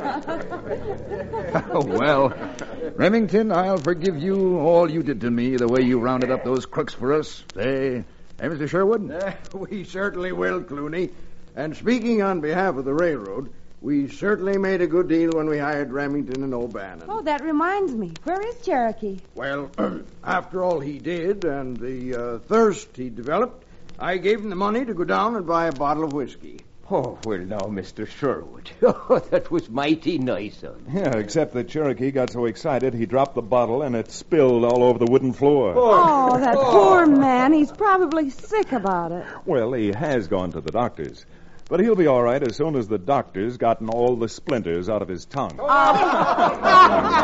Oh, well, Remington, I'll forgive you all you did to me, the way you rounded up those crooks for us. Hey, Mr. Sherwood? We certainly will, Clooney. And speaking on behalf of the railroad, we certainly made a good deal when we hired Remington and O'Bannon. Oh, that reminds me. Where is Cherokee? Well, after all he did and the thirst he developed, I gave him the money to go down and buy a bottle of whiskey. Oh, well, now, Mr. Sherwood. Oh, that was mighty nice of you. Yeah, except that Cherokee got so excited he dropped the bottle and it spilled all over the wooden floor. Oh, that poor man. He's probably sick about it. Well, he has gone to the doctor's. But he'll be all right as soon as the doctor's gotten all the splinters out of his tongue.